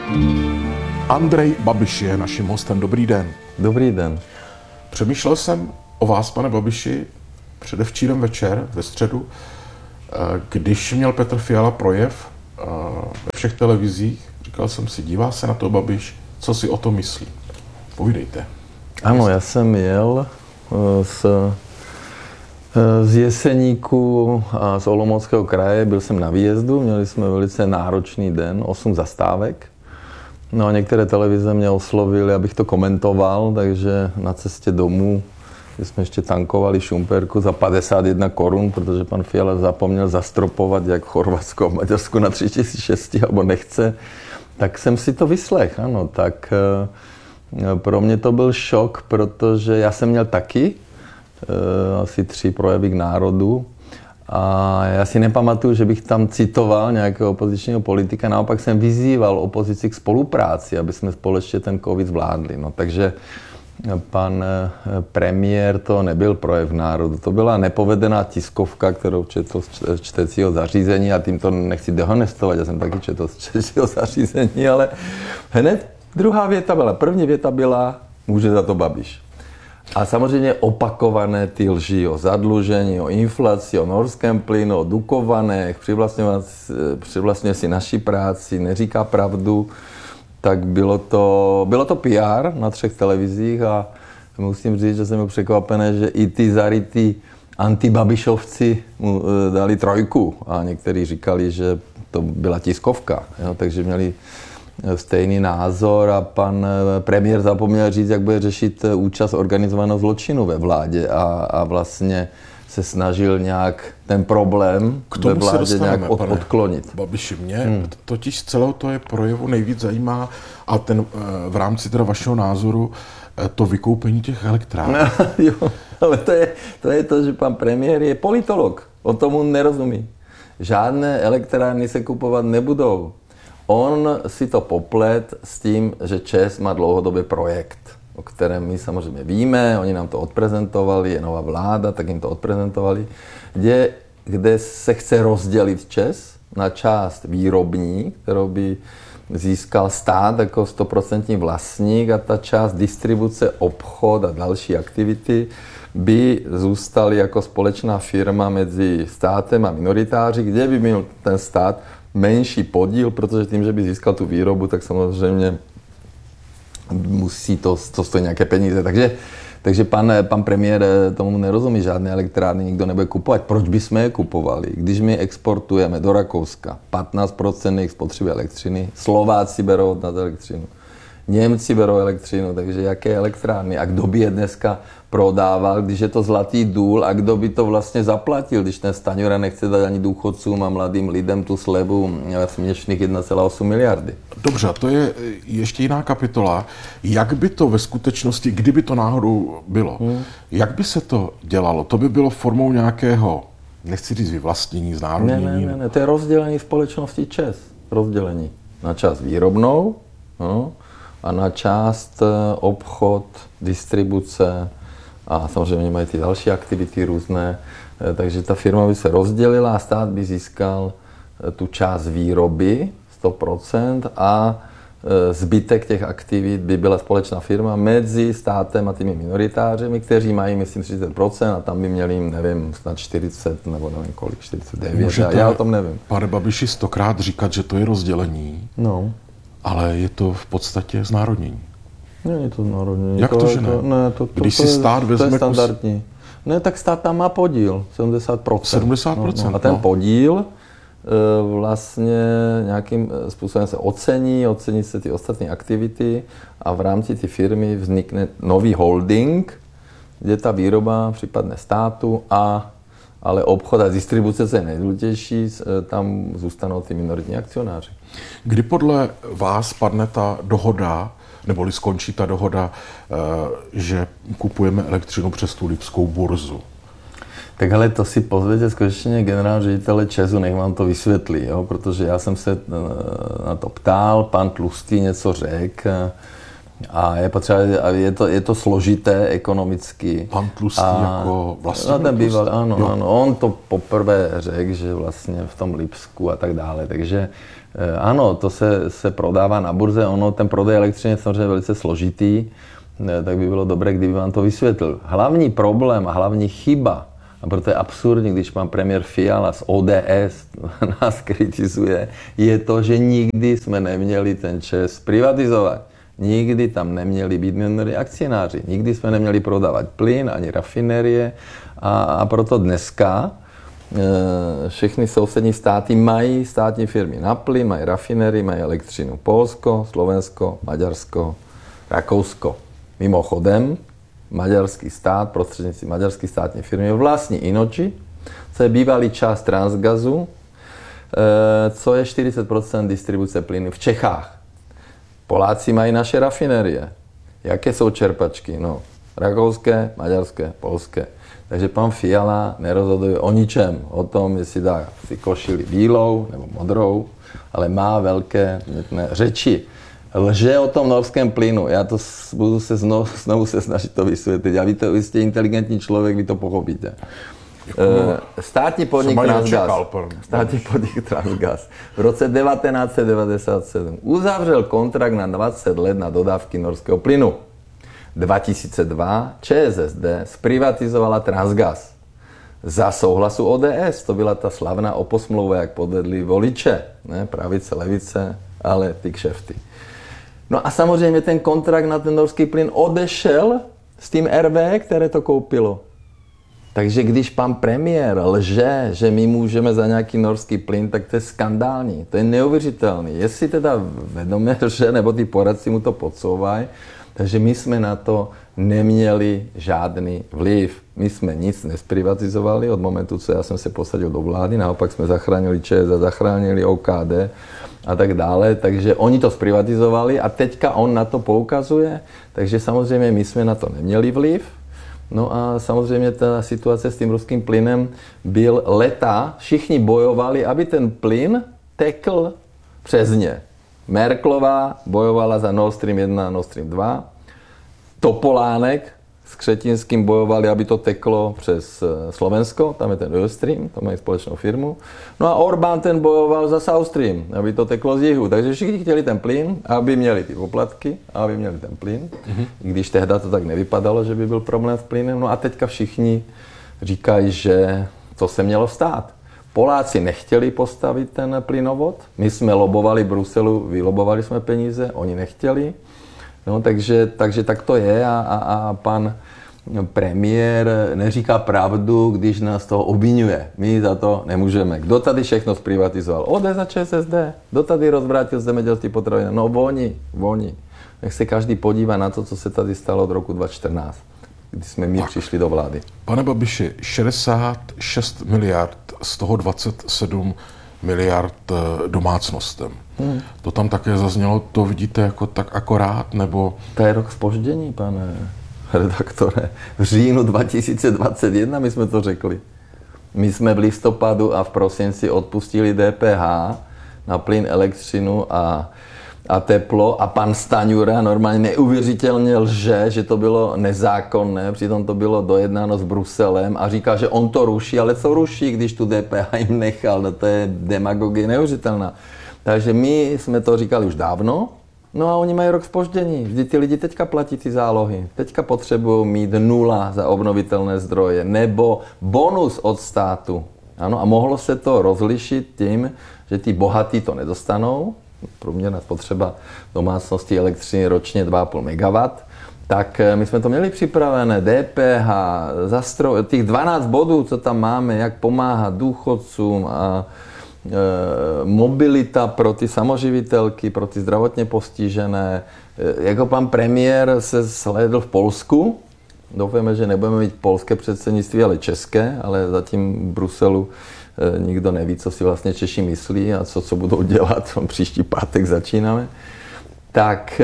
Andrej Babiš je naším hostem. Dobrý den. Dobrý den. Přemýšlel jsem o vás, pane Babiši, předevčírem večer, ve středu, když měl Petr Fiala projev ve všech televizích. Říkal jsem si, dívá se na to Babiš, co si o to myslí. Povídejte. Ano, já jsem jel z Jeseníku a z Olomouckého kraje, byl jsem na výjezdu, měli jsme velice náročný den, 8 zastávek. No a některé televize mě oslovily, abych to komentoval, takže na cestě domů jsme ještě tankovali šumperku za 51 korun, protože pan Fiala zapomněl zastropovat, jak v Chorvatsku a v Maďarsku na 3006, alebo nechce. Tak jsem si to vyslech, ano. Tak pro mě to byl šok, protože já jsem měl taky asi 3 projevy k národu. A já si nepamatuju, že bych tam citoval nějakého opozičního politika, naopak jsem vyzýval opozici k spolupráci, aby jsme společně ten covid zvládli. No, takže pan premiér, to nebyl projev národu, to byla nepovedená tiskovka, kterou četl z čtecího zařízení, a tím to nechci dehonestovat, já jsem taky četl z čtecího zařízení, ale hned druhá věta byla, první věta byla, může za to Babiš. A samozřejmě opakované ty lži o zadlužení, o inflaci, o norském plynu, o Dukovanech, přivlastňuje si naši práci, neříká pravdu, tak bylo to PR na 3 televizích a musím říct, že jsem byl překvapený, že i ty zarytí antibabišovci mu dali 3 a někteří říkali, že to byla tiskovka, jo, takže měli stejný názor a pan premiér zapomněl říct, jak bude řešit účast organizovaného zločinu ve vládě a vlastně se snažil nějak ten problém ve vládě nějak odklonit. Babiši, mě totiž z celého toho projevu nejvíc zajímá a ten v rámci teda vašeho názoru to vykoupení těch elektráren. Jo, ale to je to, že pan premiér je politolog, on tomu nerozumí. Žádné elektrárny se kupovat nebudou. On si to poplet s tím, že ČEZ má dlouhodobý projekt, o kterém my samozřejmě víme, oni nám to odprezentovali, je nová vláda, tak jim to odprezentovali, kde se chce rozdělit ČEZ na část výrobní, kterou by získal stát jako 100% vlastník, a ta část distribuce, obchod a další aktivity by zůstaly jako společná firma mezi státem a minoritáři, kde by měl ten stát menší podíl, protože tím, že by získal tu výrobu, tak samozřejmě musí to stojí nějaké peníze. Takže pan premiér tomu nerozumí, žádné elektrárny nikdo nebude kupovat. Proč bychom je kupovali? Když my exportujeme do Rakouska 15% jejich spotřeby elektřiny, Slováci berou od nás elektřinu, Němci berou elektřinu, takže jaké elektrárny? A kdo by je dneska prodával, když je to zlatý důl, a kdo by to vlastně zaplatil, když ten Stanjura nechce dát ani důchodcům a mladým lidem tu slevu směšných 1,8 miliardy. Dobře, to je ještě jiná kapitola. Jak by to ve skutečnosti, kdyby to náhodou bylo, jak by se to dělalo? To by bylo formou nějakého, nechci říct vyvlastnění, znárodnění? Ne, to je rozdělení společnosti ČEZ. Rozdělení na část výrobnou, no, a na část obchod, distribuce a samozřejmě mají ty další aktivity různé. Takže ta firma by se rozdělila a stát by získal tu část výroby 100% a zbytek těch aktivit by byla společná firma mezi státem a těmi minoritářemi, kteří mají, myslím, 30% a tam by měli, nevím, snad 40 nebo nevím kolik, 49. Můžete, já o tom nevím. Pane Babiši, 100krát říkat, že to je rozdělení, no, ale je to v podstatě znárodnění. Není to znárodnění. Jak to, že ne? Když si stát vezme... To je standardní. Ne, tak stát tam má podíl, 70%. 70%. No. A ten podíl vlastně nějakým způsobem se ocení se ty ostatní aktivity a v rámci té firmy vznikne nový holding, kde ta výroba připadne státu, ale obchod a distribuce, co je nejdůležitější, tam zůstanou ty minoritní akcionáři. Kdy podle vás padne ta dohoda, neboli skončí ta dohoda, že kupujeme elektřinu přes tu lipskou burzu? Tak hele, to si pozvěte skutečně generál ředitele ČEZu, nech vám to vysvětlí, jo? Protože já jsem se na to ptal, pan Tlustý něco řekl a je potřeba, je to složité ekonomicky. Pan Tlustý jako vlastně? Ten býval, ano, on to poprvé řekl, že vlastně v tom Lipsku a tak dále, takže Ano, to se prodává na burze, ono, ten prodej elektřiny je samozřejmě velice složitý, tak by bylo dobré, kdyby vám to vysvětlil. Hlavní problém a hlavní chyba, a proto je absurdní, když pan premiér Fiala z ODS nás kritizuje, je to, že nikdy jsme neměli ten ČEZ privatizovat. Nikdy tam neměli být minoritní akcionáři, nikdy jsme neměli prodávat plyn ani rafinérie a proto dneska všechny sousední státy mají státní firmy na plyn, mají rafinérii, mají elektřinu. Polsko, Slovensko, Maďarsko, Rakousko. Mimochodem, maďarský stát, prostřednictvím maďarské státní firmy vlastní Inoči, co je bývalý část Transgazu, co je 40% distribuce plynu v Čechách. Poláci mají naše rafinérie. Jaké jsou čerpačky? No, rakouské, maďarské, polské. Takže pan Fiala nerozhoduje o ničem, o tom, jestli dá si košili bílou nebo modrou, ale má velké řeči. Lže o tom norském plynu. Já to budu se znovu se snažit to vysvětlit. A vy jste inteligentní člověk, vy to pochopíte. Státní podnik Transgas v roce 1997 uzavřel kontrakt na 20 let na dodávky norského plynu. 2002 ČSSD zprivatizovala Transgas. Za souhlasu ODS, to byla ta slavná oposmlouva, jak podvedli voliče, ne, pravice, levice, ale ty kšefty. No a samozřejmě ten kontrakt na ten norský plyn odešel s tím RV, které to koupilo. Takže když pan premiér lže, že my můžeme za nějaký norský plyn, tak to je skandální, to je neuvěřitelný. Jestli teda vědomě lže, nebo ty poradci mu to podsouvají, takže my jsme na to neměli žádný vliv. My jsme nic nesprivatizovali od momentu, co já jsem se posadil do vlády, naopak jsme zachránili ČEZ, zachránili OKD a tak dále, takže oni to zprivatizovali a teďka on na to poukazuje, takže samozřejmě my jsme na to neměli vliv. No a samozřejmě ta situace s tím ruským plynem byl leta, všichni bojovali, aby ten plyn tekl přes ně. Merkelová bojovala za Nord Stream 1 a Nord Stream 2. Topolánek s Křetínským bojovali, aby to teklo přes Slovensko, tam je ten Nord Stream, tam mají společnou firmu. No a Orbán ten bojoval za South Stream, aby to teklo z jihu. Takže všichni chtěli ten plyn, aby měli ty poplatky, aby měli ten plyn. Když tehda to tak nevypadalo, že by byl problém s plynem. No a teďka všichni říkají, že to se mělo stát. Poláci nechtěli postavit ten plynovod, my jsme lobovali v Bruselu, vylobovali jsme peníze, oni nechtěli. No, takže tak to je a pan premiér neříká pravdu, když nás toho obviňuje. My za to nemůžeme. Kdo tady všechno zprivatizoval? ODS a ČSSD. Kdo tady rozvrátil zemědělství potraviny? No oni. Nech se každý podívá na to, co se tady stalo od roku 2014, kdy jsme my přišli do vlády. Pane Babiši, 66 miliard, z toho 27 miliard domácnostem. To tam také zaznělo, to vidíte jako tak akorát, nebo... To je rok zpoždění, pane redaktore. V říjnu 2021 my jsme to řekli. My jsme v listopadu a v prosinci odpustili DPH na plyn, elektřinu a teplo a pan Staňura normálně neuvěřitelně lže, že to bylo nezákonné, přitom to bylo dojednáno s Bruselem a říká, že on to ruší, ale co ruší, když tu DPH jim nechal, no to je demagogie neuvěřitelná. Takže my jsme to říkali už dávno, no a oni mají rok zpoždění. Vždyť ty lidi teďka platí ty zálohy. Teďka potřebují mít 0 za obnovitelné zdroje nebo bonus od státu. Ano, a mohlo se to rozlišit tím, že ty bohatí to nedostanou, průměrná spotřeba domácnosti elektřiny ročně 2,5 MW, tak my jsme to měli připravené, DPH, těch 12 bodů, co tam máme, jak pomáhat důchodcům a mobilita pro ty samoživitelky, pro ty zdravotně postižené. Jako pan premiér se sledl v Polsku, doufáme, že nebudeme mít polské předsednictví, ale české, ale zatím v Bruselu nikdo neví, co si vlastně Češi myslí a co budou dělat. Příští pátek začínáme. Tak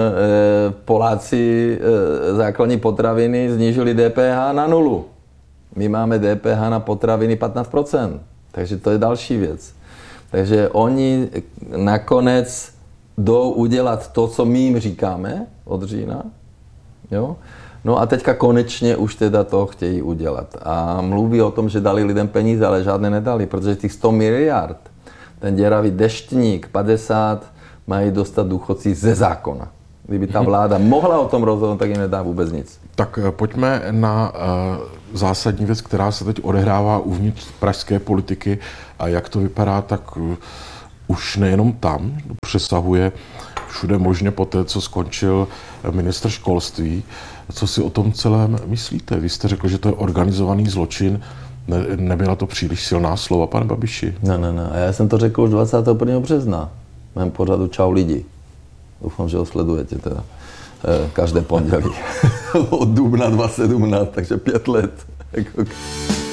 Poláci základní potraviny snížili DPH na 0. My máme DPH na potraviny 15%. Takže to je další věc. Takže oni nakonec jdou udělat to, co my jim říkáme od října. Jo? No a teďka konečně už teda to chtějí udělat. A mluví o tom, že dali lidem peníze, ale žádné nedali, protože těch 100 miliard, ten děravý deštník 50 mají dostat důchodci ze zákona. Kdyby ta vláda mohla o tom rozhodnout, tak jim nedá vůbec nic. Tak pojďme na zásadní věc, která se teď odehrává uvnitř pražské politiky a jak to vypadá, tak už nejenom tam, přesahuje všude možně po té, co skončil ministr školství. Co si o tom celém myslíte? Vy jste řekl, že to je organizovaný zločin. Nebyla to příliš silná slova, pane Babiši? Ne. A já jsem to řekl už 21. března. V mém pořadu Čau lidi. Doufám, že ho sledujete teda. Každé pondělí. Od dubna 2017, takže 5 let.